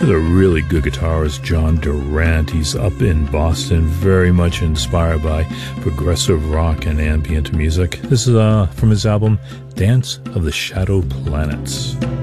He's a really good guitarist, John Durant. He's up in Boston, very much inspired by progressive rock and ambient music. This is from his album, Dance of the Shadow Planets.